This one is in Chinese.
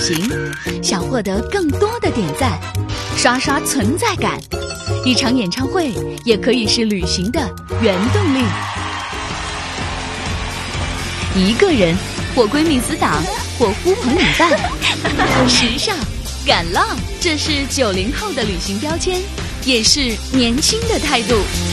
行，想获得更多的点赞，刷刷存在感。一场演唱会也可以是旅行的原动力。一个人，或闺蜜死党，或呼朋引伴，时尚、敢浪，这是90后的旅行标签，也是年轻的态度。